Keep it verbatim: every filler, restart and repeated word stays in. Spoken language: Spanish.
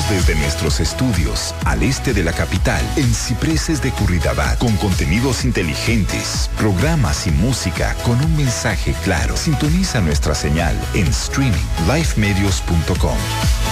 Transmitimos desde nuestros estudios al este de la capital, en Cipreses de Curridabat, con contenidos inteligentes, programas y música con un mensaje claro. Sintoniza nuestra señal en streaming lifemedios punto com.